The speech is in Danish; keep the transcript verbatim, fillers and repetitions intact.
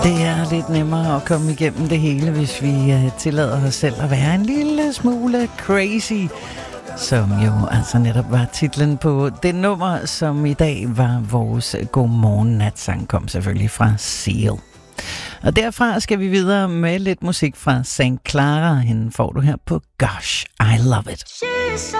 Det er lidt nemmere at komme igennem det hele, hvis vi uh, tillader os selv at være en lille smule crazy, som jo altså netop var titlen på det nummer, som i dag var vores Godmorgen Natsang, kom selvfølgelig fra Seal. Og derfra skal vi videre med lidt musik fra Saint Clara. Hende får du her på Gosh, I Love It. She's so